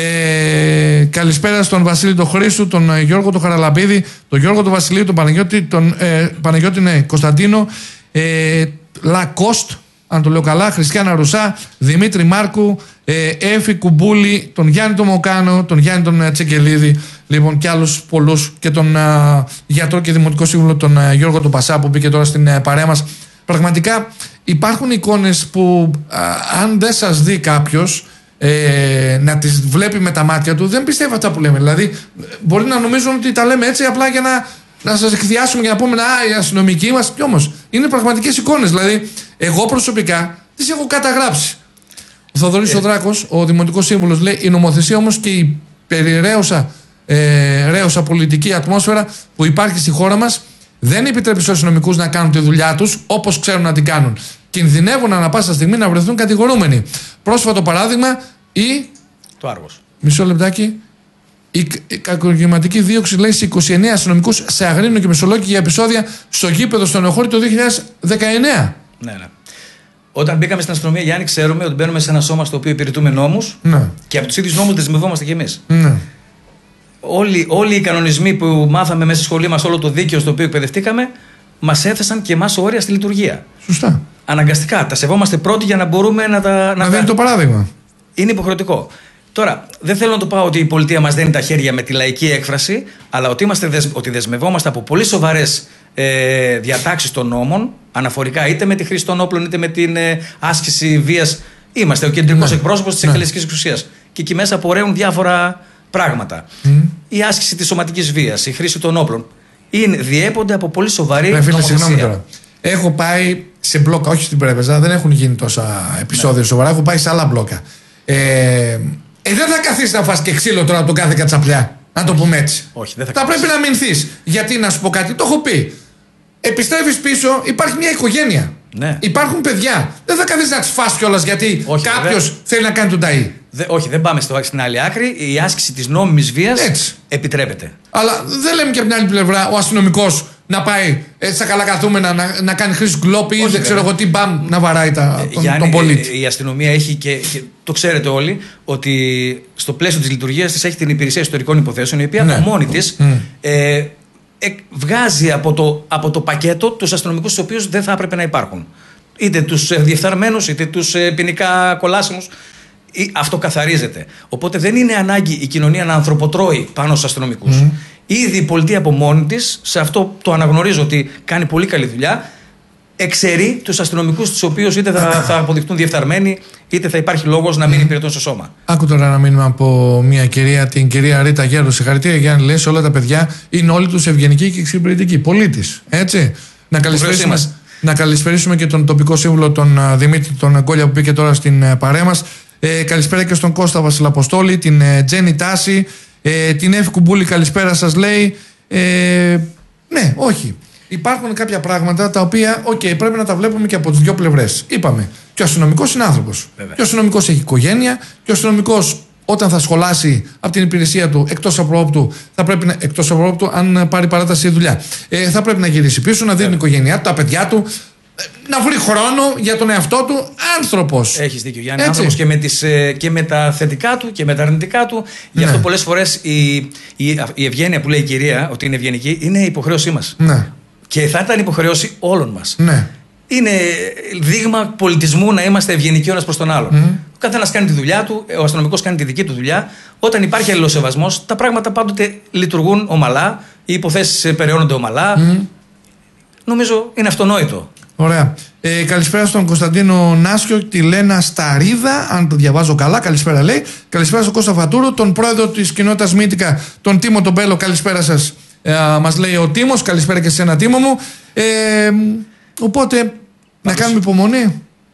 Ε, καλησπέρα στον Βασίλη τον Χρήστου, τον uh, Γιώργο τον Χαραλαμπίδη, τον Γιώργο τον Βασιλείου, τον Παναγιώτη, τον ε, Παναγιώτη ναι, Κωνσταντίνο, ε, Λακόστ, αν το λέω καλά, Χριστιάνα Ρουσά, Δημήτρη Μάρκου, ε, Έφη Κουμπούλη, τον Γιάννη τον Μοκάνο, τον Γιάννη τον uh, Τσεκελίδη, λοιπόν, και άλλους πολλούς, και τον uh, γιατρό και δημοτικό σύμβουλο τον uh, Γιώργο τον Πασά που μπήκε τώρα στην uh, παρέα μας. Πραγματικά υπάρχουν εικόνες που α, αν δεν σας δει κάποιος ε, να τις βλέπει με τα μάτια του, δεν πιστεύει αυτά που λέμε. Δηλαδή μπορεί να νομίζουν ότι τα λέμε έτσι απλά για να, να σας εκδιάσουμε, για να πούμε «Α, οι αστυνομικοί μας». Και όμως είναι πραγματικές εικόνες. Δηλαδή εγώ προσωπικά τις έχω καταγράψει. Ο Θοδωρής ε. ο Δράκος, ο δημοτικός σύμβουλος, λέει η νομοθεσία όμως και η περιραίωσα ε, ρέωσα πολιτική ατμόσφαιρα που υπάρχει στη χώρα μας δεν επιτρέπει στους αστυνομικούς να κάνουν τη δουλειά τους όπως ξέρουν να την κάνουν. Κινδυνεύουν ανά πάσα στιγμή να βρεθούν κατηγορούμενοι. Πρόσφατο παράδειγμα, η. Το Άργος. Μισό λεπτάκι. Η κακουργηματική δίωξη, λέει, σε είκοσι εννέα αστυνομικούς σε Αγρίνο και Μεσολόγγι για επεισόδια στο γήπεδο στο Νεοχώρι το δύο χιλιάδες δεκαεννέα. Ναι, ναι. Όταν μπήκαμε στην αστυνομία, Γιάννη, ξέρουμε ότι μπαίνουμε σε ένα σώμα στο οποίο υπηρετούμε νόμους, ναι, και από τους ίδιους νόμους δεσμευόμαστε κι εμείς. Ναι. Όλοι, όλοι οι κανονισμοί που μάθαμε μέσα στη σχολή μας, όλο το δίκαιο στο οποίο εκπαιδευτήκαμε, μας έθεσαν και εμάς όρια στη λειτουργία. Σωστά. Αναγκαστικά. Τα σεβόμαστε πρώτοι για να μπορούμε να τα. Να δίνει το παράδειγμα. Είναι υποχρεωτικό. Τώρα, δεν θέλω να το πάω ότι η πολιτεία μας δένει τα χέρια με τη λαϊκή έκφραση, αλλά ότι, είμαστε δεσ... ότι δεσμευόμαστε από πολύ σοβαρές ε, διατάξεις των νόμων, αναφορικά είτε με τη χρήση των όπλων είτε με την ε, άσκηση βίας. Είμαστε ο κεντρικός ναι. εκπρόσωπος της ναι. εκτελεστικής εξουσίας. Και εκεί μέσα απορρέουν διάφορα πράγματα. Mm. Η άσκηση της σωματικής βίας, η χρήση των όπλων. Είναι, διέπονται από πολύ σοβαρή ναι, φίλε, νομοθεσία. Τώρα. Έχω πάει σε μπλόκα, όχι στην Πρέπεζα, δεν έχουν γίνει τόσα επεισόδια ναι. σοβαρά. Έχω πάει σε άλλα μπλόκα. Ε, ε, δεν θα καθίσει να φας και ξύλο τώρα από τον κάθε κατσαπλιά. Να το πούμε έτσι. Όχι, δεν θα θα πρέπει να αμυνθείς. Γιατί να σου πω κάτι, το έχω πει. Επιστρέφεις πίσω, υπάρχει μια οικογένεια. Ναι. Υπάρχουν παιδιά. Δεν θα καθίσει να τις φας κιόλας γιατί κάποιος θέλει να κάνει τον ταΐ. Δε, όχι, δεν πάμε στο, στην άλλη άκρη. Η άσκηση της νόμιμης βίας έτσι επιτρέπεται. Αλλά δεν λέμε και από την άλλη πλευρά ο αστυνομικός να πάει έτσι στα καλά καθούμενα να, να κάνει χρήση γκλόπη ή δεν ξέρω εγώ τι, μπαμ, να βαράει τα, τον, Γιάννη, τον πολίτη. Η αστυνομία έχει και, και το ξέρετε όλοι ότι στο πλαίσιο της λειτουργίας της έχει την υπηρεσία ιστορικών υποθέσεων, η οποία ναι. μόνη της mm. ε, ε, βγάζει από το, από το πακέτο τους αστυνομικούς τους οποίους δεν θα έπρεπε να υπάρχουν. Είτε τους ε, διεφθαρμένους είτε τους ε, ποινικά κολάσιμους. Αυτό καθαρίζεται. Οπότε δεν είναι ανάγκη η κοινωνία να ανθρωποτρώει πάνω στους αστυνομικούς. Mm. Ήδη η πολιτεία από μόνη της, σε αυτό το αναγνωρίζω ότι κάνει πολύ καλή δουλειά, εξαιρεί τους αστυνομικούς τους οποίους είτε θα, θα αποδειχτούν διεφθαρμένοι, είτε θα υπάρχει λόγος να μην υπηρετούν στο σώμα. Άκου τώρα ένα μήνυμα από μια κυρία, την κυρία Ρίτα Γέρου. Συγχαρητήρια, Γιάννη, λέει, σε όλα τα παιδιά είναι όλοι τους ευγενικοί και εξυπηρετικοί. Πολίτης. Έτσι. Να καλησπερίσουμε, να καλησπερίσουμε και τον τοπικό σύμβουλο, τον Δημήτρη τον Κόλια, που πήγε τώρα στην παρέα μας. Ε, καλησπέρα και στον Κώστα Βασιλαποστόλη, την ε, Τζένι Τάση, ε, την Εύη Κουμπούλη, καλησπέρα σας, λέει. Ε, ναι, όχι. Υπάρχουν κάποια πράγματα τα οποία, οκ, okay, πρέπει να τα βλέπουμε και από τις δύο πλευρές. Είπαμε, και ο αστυνομικός είναι άνθρωπος. Βέβαια. Και ο αστυνομικός έχει οικογένεια, και ο αστυνομικός όταν θα σχολάσει από την υπηρεσία του εκτός απρόπτου, θα πρέπει να, εκτός απρόπτου, αν πάρει παράταση δουλειά, ε, θα πρέπει να γυρίσει πίσω, να δει την οικογένειά του, τα παιδιά του, να βρει χρόνο για τον εαυτό του. Άνθρωπος. Έχεις δίκιο, Γιάννη. Άνθρωπος και με, τις, και με τα θετικά του και με τα αρνητικά του. Γι' αυτό ναι. πολλές φορές η, η, η ευγένεια που λέει η κυρία, ότι είναι ευγενική, είναι υποχρέωσή μας. Ναι. Και θα ήταν υποχρέωση όλων μας. Ναι. Είναι δείγμα πολιτισμού να είμαστε ευγενικοί ο ένας προς τον άλλον. Mm. Ο καθένας κάνει τη δουλειά του, ο αστυνομικός κάνει τη δική του δουλειά. Όταν υπάρχει αλληλοσεβασμός, τα πράγματα πάντοτε λειτουργούν ομαλά, οι υποθέσεις περιώνονται ομαλά. Mm. Νομίζω είναι αυτονόητο. Ωραία. Ε, καλησπέρα στον Κωνσταντίνο Νάσιο, τη Λένα Σταρίδα, αν το διαβάζω καλά. Καλησπέρα, λέει. Καλησπέρα στον Κώστα Φατούρο, τον πρόεδρο της κοινότητας Μύτικα, τον Τίμο τον Μπέλο. Καλησπέρα σας, ε, μας λέει ο Τίμος. Καλησπέρα και σε ένα Τίμο μου. Ε, οπότε, να κάνουμε υπομονή.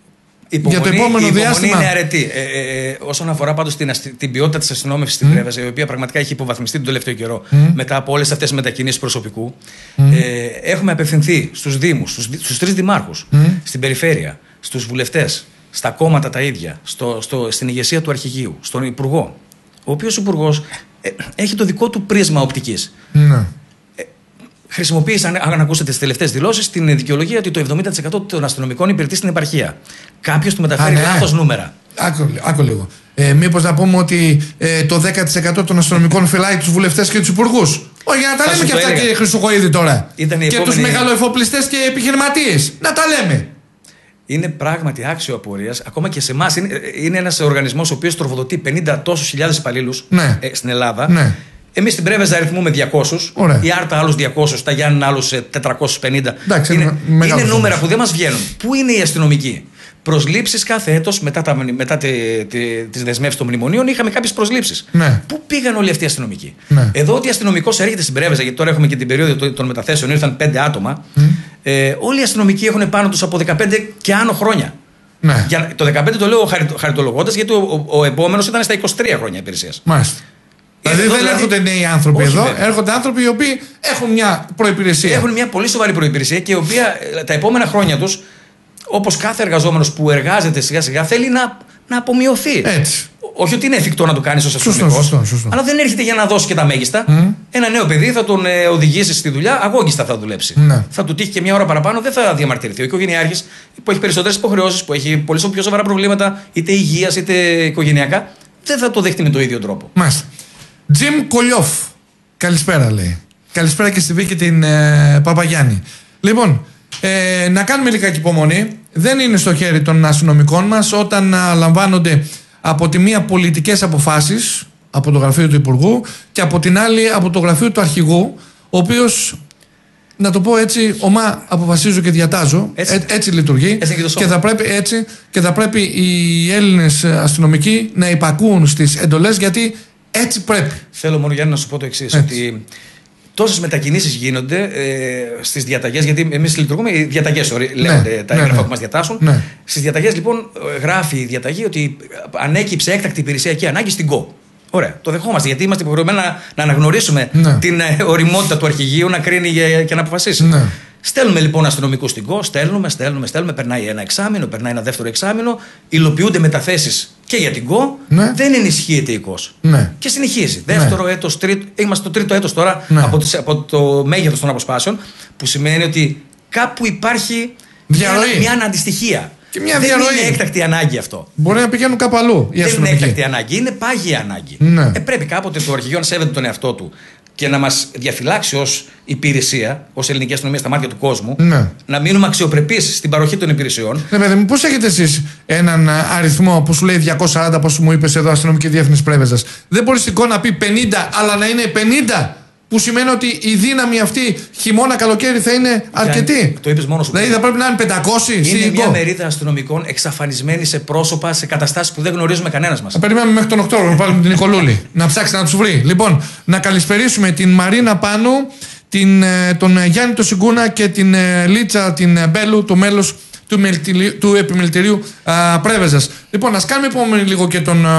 Υπομονή, για το επόμενο η υπομονή διάστημα. είναι αρετή. Ε, ε, ε, όσον αφορά πάντως την, την ποιότητα της αστυνόμευσης στην mm. Πρέβεζα, η οποία πραγματικά έχει υποβαθμιστεί τον τελευταίο καιρό mm. μετά από όλες αυτές τις μετακινήσεις προσωπικού, mm. ε, έχουμε απευθυνθεί στους Δήμους, στους, στους τρεις δημάρχους, mm. στην περιφέρεια, στους βουλευτές, στα κόμματα τα ίδια, στο, στο, στην ηγεσία του Αρχηγείου, στον Υπουργό, ο οποίος Υπουργός ε, έχει το δικό του πρίσμα οπτικής. Mm. Χρησιμοποίησαν, αν ακούσετε τις τελευταίες δηλώσεις, την δικαιολογία ότι το εβδομήντα τοις εκατό των αστυνομικών υπηρετεί στην επαρχία. Κάποιος του μεταφέρει ναι. λάθος νούμερα. Άκου, άκου λίγο. Ε, μήπως να πούμε ότι ε, το δέκα τοις εκατό των αστυνομικών φυλάει τους βουλευτές και τους υπουργούς. Όχι, για να τα λέμε και αυτά, κύριε Χρυσοχοΐδη, τώρα. Και επόμενη... τους μεγαλοεφοπλιστές και επιχειρηματίες. Να τα λέμε. Είναι πράγματι άξιο απορίας. Ακόμα και σε εμάς είναι, είναι ένας οργανισμός ο οποίος τροφοδοτεί πενήντα τόσους χιλιάδες υπαλλήλους ναι. ε, στην Ελλάδα. Ναι. Εμείς στην Πρέβεζα αριθμούμε διακόσιους, Ωραία. η Άρτα άλλους διακόσιους, τα Γιάννη άλλους τετρακόσιους πενήντα. Εντάξει, είναι είναι, είναι νούμερα όμως που δεν μας βγαίνουν. Πού είναι οι αστυνομικοί? Προσλήψεις κάθε έτος μετά, τα, μετά τη, τη, τις δεσμεύσεις των μνημονίων είχαμε κάποιες προσλήψεις. Ναι. Πού πήγαν όλοι αυτοί οι αστυνομικοί? Ναι. Εδώ ότι αστυνομικός έρχεται στην Πρέβεζα, γιατί τώρα έχουμε και την περίοδο των μεταθέσεων, ήρθαν πέντε άτομα. Mm. Ε, όλοι οι αστυνομικοί έχουν πάνω τους από δεκαπέντε και άνω χρόνια. Ναι. Για, το δεκαπέντε το λέω χαριτολογώντας, γιατί ο, ο, ο επόμενος ήταν στα είκοσι τρία χρόνια υπηρεσίας. Μάλιστα. Δηλαδή δεν δηλαδή... έρχονται νέοι άνθρωποι Όχι, εδώ, βέβαια. Έρχονται άνθρωποι οι οποίοι έχουν μια προϋπηρεσία. Έχουν μια πολύ σοβαρή προϋπηρεσία και η οποία τα επόμενα χρόνια τους, όπως κάθε εργαζόμενος που εργάζεται σιγά σιγά, θέλει να, να απομειωθεί. Έτσι. Όχι ότι είναι εφικτό να το κάνεις ως αστυνομικός, αλλά δεν έρχεται για να δώσει και τα μέγιστα. Mm. Ένα νέο παιδί θα τον ε, οδηγήσει στη δουλειά, αγόγιστα θα δουλέψει. Mm. Θα του τύχει και μια ώρα παραπάνω, δεν θα διαμαρτυρηθεί. Ο οικογενειάρχης που έχει περισσότερες υποχρεώσεις, που έχει πολύ πιο σοβαρά προβλήματα, είτε υγείας είτε οικογενειακά, δεν θα το δέχτει με τον ίδιο τρόπο. Μάλιστα. Τζιμ Κολιόφ. Καλησπέρα, λέει. Καλησπέρα και στη Βίκη την ε, Παπαγιάννη. Λοιπόν, ε, να κάνουμε λιγάκι υπομονή. Δεν είναι στο χέρι των αστυνομικών μας όταν α, λαμβάνονται από τη μία πολιτικές αποφάσεις από το γραφείο του Υπουργού και από την άλλη από το γραφείο του Αρχηγού, ο οποίος, να το πω έτσι, ομά αποφασίζω και διατάζω. Έτσι, ε, έτσι λειτουργεί. Έτσι και, και, θα πρέπει, έτσι, και θα πρέπει οι Έλληνες αστυνομικοί να υπακούουν στις εντολές, γιατί έτσι πρέπει. Θέλω μόνο, Γιάννη, να σου πω το εξής, ότι τόσες μετακινήσεις γίνονται ε, στις διαταγές, γιατί εμείς λειτουργούμε, οι διαταγές ναι, λέγονται τα έγγραφα ναι, ναι. που μας διατάσσουν. Ναι. Στις διαταγές, λοιπόν, γράφει η διαταγή ότι ανέκυψε έκτακτη υπηρεσιακή ανάγκη στην ΚΟ. Ωραία, το δεχόμαστε, γιατί είμαστε υποχρεωμένοι να, να αναγνωρίσουμε ναι. την ε, οριμότητα του Αρχηγείου να κρίνει και, και να αποφασίσει. Ναι. Στέλνουμε λοιπόν αστυνομικούς στην ΚΟ, στέλνουμε, στέλνουμε, στέλνουμε, περνάει ένα εξάμηνο, περνάει ένα δεύτερο εξάμηνο, υλοποιούνται μεταθέσεις και για την ΚΟ, ναι. δεν ενισχύεται η ΚΟΣ. Ναι. Και συνεχίζει. Δεύτερο ναι. έτος, τρίτο, είμαστε στο τρίτο έτος τώρα ναι. από, τις, από το μέγεθος των αποσπάσεων, που σημαίνει ότι κάπου υπάρχει διαρροή. μια, μια αναντιστοιχεία. Και μια δεν διαρροή. είναι έκτακτη ανάγκη αυτό. Μπορεί να πηγαίνουν κάπου αλλού. Δεν είναι έκτακτη ανάγκη, είναι πάγια ανάγκη. Ναι. Ε, πρέπει κάποτε το Αρχηγείο να σέβεται τον εαυτό του και να μας διαφυλάξει ως υπηρεσία, ως ελληνική αστυνομία στα μάτια του κόσμου, ναι. να μείνουμε αξιοπρεπείς στην παροχή των υπηρεσιών. Ναι, παιδί μου, πώς έχετε εσείς έναν αριθμό που σου λέει διακόσια σαράντα, πώς μου είπες εδώ, αστυνομική διεύθυνση Πρέβεζας? Δεν μπορεί στην ΚΟ να πει πενήντα, αλλά να είναι πενήντα. Που σημαίνει ότι η δύναμη αυτή χειμώνα καλοκαίρι θα είναι αρκετή. Το είπες μόνος σου. Δηλαδή θα πρέπει να είναι πεντακόσιοι. Είναι μια μερίδα αστυνομικών εξαφανισμένοι σε πρόσωπα, σε καταστάσεις που δεν γνωρίζουμε κανένας μας. Θα περιμένουμε μέχρι τον Οκτώβριο να βάλουμε την Νικολούλη να ψάξει να τους βρει. Λοιπόν, να καλησπερίσουμε την Μαρίνα Πάνου, την, τον Γιάννη το Σιγκούνα και την Λίτσα την Μπέλου, το μέλος του, του επιμελητηρίου α, Πρέβεζας. Λοιπόν, ας κάνουμε υπομονή λίγο και τον,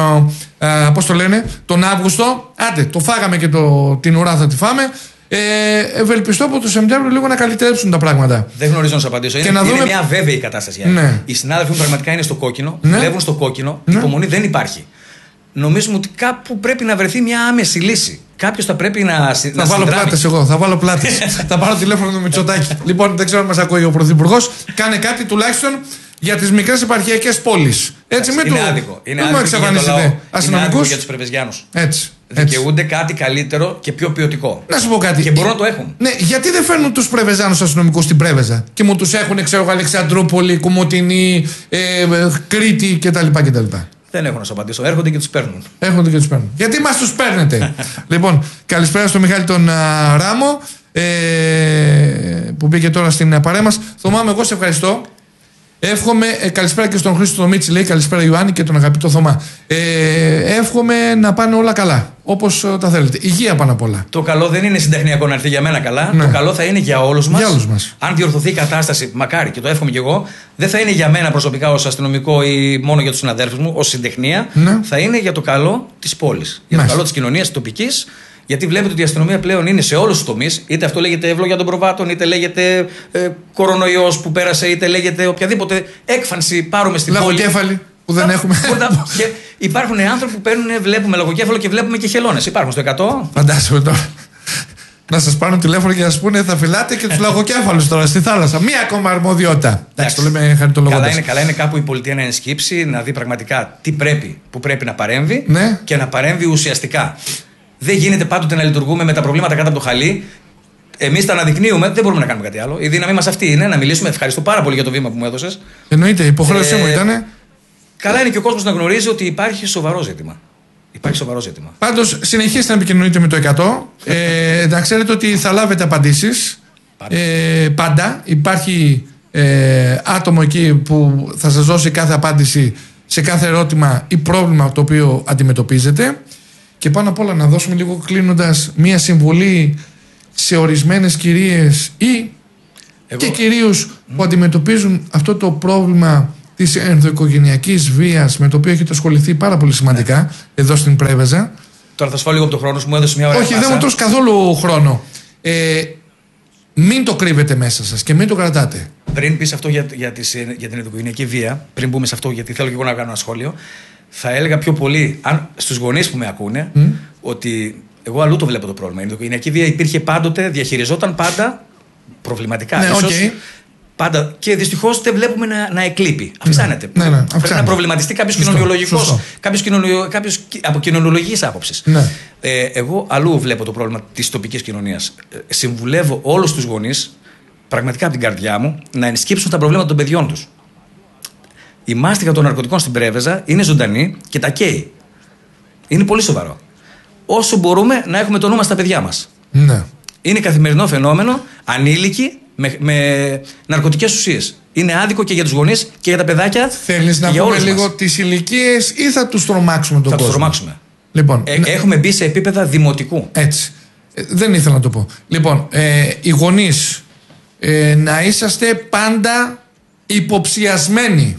α, πώς το λένε, τον Αύγουστο. Άντε, το φάγαμε και το, την ουρά θα τη φάμε. Ε, ευελπιστώ από το Σεπτέμβριο λίγο να καλυτερέψουν τα πράγματα. Δεν γνωρίζω να σου απαντήσω. Είναι, είναι μια βέβαιη κατάσταση. Ναι. Οι συνάδελφοι μου πραγματικά είναι στο κόκκινο, ναι. δουλεύουν στο κόκκινο, ναι. υπομονή δεν υπάρχει. Νομίζουμε ότι κάπου πρέπει να βρεθεί μια άμεση λύση. Κάποιος θα πρέπει να Θα να βάλω πλάτες εγώ, θα βάλω πλάτες. Θα πάρω τηλέφωνο του Μητσοτάκη. Λοιπόν, δεν ξέρω αν μας ακούει ο Πρωθυπουργός. Κάνε κάτι τουλάχιστον για τις μικρές επαρχιακές πόλεις. Έτσι, μην είναι του, άδικο. Είναι άδικο εξαφανίσετε αστυνομικούς. Για τους Πρεβεζιάνους. Έτσι. Δικαιούνται κάτι καλύτερο και πιο ποιοτικό. Να σου πω κάτι. Και μπορούν να το έχουν. Ναι, γιατί δεν φέρνουν τους Πρεβεζιάνους αστυνομικούς στην Πρέβεζα και μου τους έχουν, ξέρω, Αλεξανδρούπολη, Κομοτηνή, ε, Κρήτη κτλ. Δεν έχω να σου απαντήσω. Έρχονται και τους παίρνουν. Έρχονται και τους παίρνουν. Γιατί μας τους παίρνετε? Λοιπόν, καλησπέρα στο Μιχάλη τον α, Ράμο ε, που μπήκε τώρα στην παρέα μας. Θωμά, εγώ σε ευχαριστώ. Εύχομαι, ε, καλησπέρα και στον Χρήστο Μίτση, λέει καλησπέρα Ιωάννη και τον αγαπητό Θωμά. Ε, εύχομαι να πάνε όλα καλά, όπως ε, τα θέλετε. Υγεία πάνω απ' όλα. Το καλό δεν είναι συντεχνιακό να έρθει για μένα καλά. Ναι. Το καλό θα είναι για όλους μας. Για όλους μας. Αν διορθωθεί η κατάσταση, μακάρι και το εύχομαι και εγώ, δεν θα είναι για μένα προσωπικά ως αστυνομικό ή μόνο για τους συναδέλφους μου, ως συντεχνία. Ναι. Θα είναι για το καλό της πόλης. Για το καλό της κοινωνίας τοπικής. Γιατί βλέπετε ότι η αστυνομία πλέον είναι σε όλους τους τομείς. Είτε αυτό λέγεται ευλογία των προβάτων, είτε λέγεται ε, κορονοϊός που πέρασε, είτε λέγεται οποιαδήποτε έκφανση πάρουμε στην πόλη. Λαγοκέφαλοι που δεν έχουμε. Και υπάρχουν άνθρωποι που παίρνουν, βλέπουμε λαγοκέφαλο και βλέπουμε και χελώνες. Υπάρχουν στο εκατό. Φαντάζομαι τώρα. Να σας πάρουν τηλέφωνο και να σας πούνε θα φυλάτε και τους λαγοκέφαλους τώρα στη θάλασσα. Μία ακόμα αρμοδιότητα. Εντάξει, το λέμε χαριτολογώντας. Καλά είναι, καλά είναι κάπου η πολιτεία να ενσκύψει, να δει πραγματικά τι πρέπει, που πρέπει να παρέμβει, ναι, και να παρέμβει ουσιαστικά. Δεν γίνεται πάντοτε να λειτουργούμε με τα προβλήματα κάτω από το χαλί. Εμείς τα αναδεικνύουμε, δεν μπορούμε να κάνουμε κάτι άλλο. Η δύναμή μας αυτή είναι να μιλήσουμε. Ευχαριστώ πάρα πολύ για το βήμα που μου έδωσες. Εννοείται, η υποχρέωσή ε, μου ήταν. Καλά είναι και ο κόσμος να γνωρίζει ότι υπάρχει σοβαρό ζήτημα. Υπάρχει σοβαρό ζήτημα. Πάντως, συνεχίστε να επικοινωνείτε με το εκατό. ε, να ξέρετε ότι θα λάβετε απαντήσεις. Πάντα. Ε, πάντα. Υπάρχει ε, άτομο εκεί που θα σας δώσει κάθε απάντηση σε κάθε ερώτημα ή πρόβλημα το οποίο αντιμετωπίζετε. Και πάνω απ' όλα να δώσουμε λίγο κλείνοντας μία συμβουλή σε ορισμένες κυρίες ή Εγώ... και κυρίους mm. που αντιμετωπίζουν αυτό το πρόβλημα της ενδοοικογενειακής βίας με το οποίο έχετε ασχοληθεί πάρα πολύ σημαντικά yeah. εδώ στην Πρέβεζα. Τώρα θα σου πω λίγο από το χρόνο σου, μου έδωσε μια ώρα. Όχι, δεν μου τρως καθόλου χρόνο. Ε, μην το κρύβετε μέσα σας και μην το κρατάτε. Πριν πεις αυτό για, για, τις, για την ενδοοικογενειακή βία, πριν μπούμε σε αυτό, γιατί θέλω και εγώ να κάνω ένα σχόλιο. Θα έλεγα πιο πολύ, αν στους γονείς που με ακούνε, mm. ότι εγώ αλλού το βλέπω το πρόβλημα. Η ενδοοικογενειακή βία υπήρχε πάντοτε, διαχειριζόταν πάντα προβληματικά. Ναι, ίσως, okay. πάντα, και δυστυχώς δεν βλέπουμε να, να εκλείπει. Αυξάνεται. Ναι, ναι, ναι, Πρέπει να προβληματιστεί κάποιος κοινωνιολογικός, κάποιος, κοινωνιο, κάποιος από κοινωνιολογικής άποψης. Ναι. Ε, εγώ αλλού βλέπω το πρόβλημα της τοπικής κοινωνίας. Ε, συμβουλεύω όλους τους γονείς, πραγματικά από την καρδιά μου, να ενσκύψουν τα προβλήματα των παιδιών τους. Η μάστιγα των ναρκωτικών στην Πρέβεζα είναι ζωντανή και τα καίει. Είναι πολύ σοβαρό. Όσο μπορούμε να έχουμε το νου μας στα παιδιά μας. Ναι. Είναι καθημερινό φαινόμενο, ανήλικοι με, με ναρκωτικές ουσίες. Είναι άδικο και για τους γονείς και για τα παιδάκια. Θέλεις να πούμε λίγο τις ηλικίες ή θα τους τρομάξουμε τον θα κόσμο? Θα τους τρομάξουμε. Λοιπόν, ε, ναι. Έχουμε μπει σε επίπεδα δημοτικού. Έτσι. Ε, δεν ήθελα να το πω. Λοιπόν, ε, οι γονείς ε, να είσαστε πάντα υποψιασμένοι.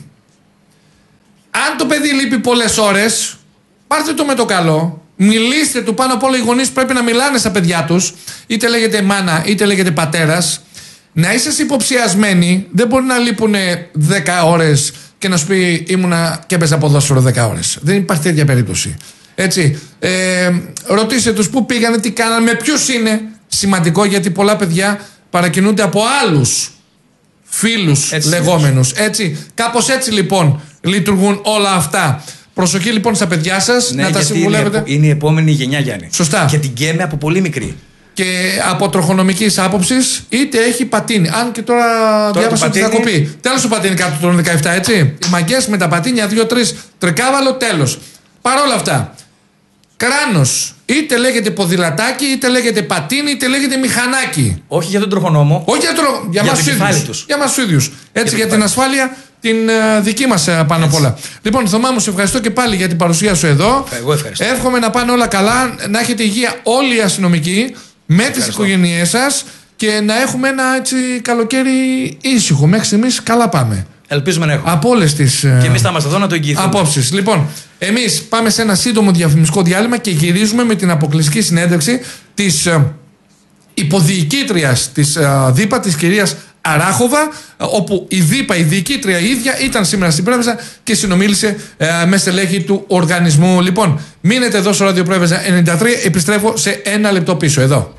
Αν το παιδί λείπει πολλές ώρες, πάρτε το με το καλό. Μιλήστε του. Πάνω απ' όλα οι γονείς πρέπει να μιλάνε στα παιδιά τους. Είτε λέγεται μάνα, είτε λέγεται πατέρας. Να είσαστε υποψιασμένοι. Δεν μπορεί να λείπουν δέκα ώρες και να σου πει ήμουνα και έπαιζα ποδόσφαιρο δέκα ώρες. Δεν υπάρχει τέτοια περίπτωση. Έτσι. Ε, ρωτήστε τους πού πήγανε, τι κάνανε, με ποιους είναι. Σημαντικό, γιατί πολλά παιδιά παρακινούνται από άλλους φίλους έτσι, λεγόμενους. Έτσι. Κάπως έτσι λοιπόν λειτουργούν όλα αυτά. Προσοχή λοιπόν στα παιδιά σας, ναι, να τα συμβουλεύετε. Είναι, είναι η επόμενη γενιά, Γιάννη. Σωστά. Και την καίμε από πολύ μικρή. Και από τροχονομικής άποψης, είτε έχει πατίνι. Αν και τώρα, τώρα διάβασα ότι θα κοπεί. Τέλος το πατίνι κάτω των δεκαεπτά, έτσι. Οι μαγκές με τα πατίνια, δύο-τρεις τρικάβαλο, τέλος. Παρ' όλα αυτά, κράνος, είτε λέγεται ποδηλατάκι, είτε λέγεται πατίνι, είτε λέγεται μηχανάκι. Όχι για τον τροχονόμο. Όχι για, τρο... για, για, μας ίδιους. για μας ίδιους. Έτσι, για, για την ασφάλεια την uh, δική μας uh, πάνω απ' όλα. Λοιπόν, Θωμά μου, σε ευχαριστώ και πάλι για την παρουσία σου εδώ. Εγώ ευχαριστώ. Εύχομαι να πάνε όλα καλά, να έχετε υγεία όλοι οι αστυνομικοί με τις οικογένειές σας και να έχουμε ένα έτσι καλοκαίρι ήσυχο. Μέχρι στιγμής καλά πάμε. Ελπίζουμε να έχουμε. Από όλες τις uh, και εμείς θα είμαστε εδώ να το εγγυηθούμε. Απόψεις. Λοιπόν, εμείς πάμε σε ένα σύντομο διαφημιστικό διάλειμμα και γυρίζουμε με την αποκλειστική συνέντευξη της uh, υποδιοικήτριας της uh, ΔΥΠΑ, της κυρίας Αράχοβα, όπου η ΔΥΠΑ, η διοικήτρια η ίδια, ήταν σήμερα στην Πρέβεζα και συνομίλησε ε, με στελέχη του οργανισμού. Λοιπόν, μείνετε εδώ στο Ράδιο Πρέβεζα ενενήντα τρία, επιστρέφω σε ένα λεπτό πίσω εδώ.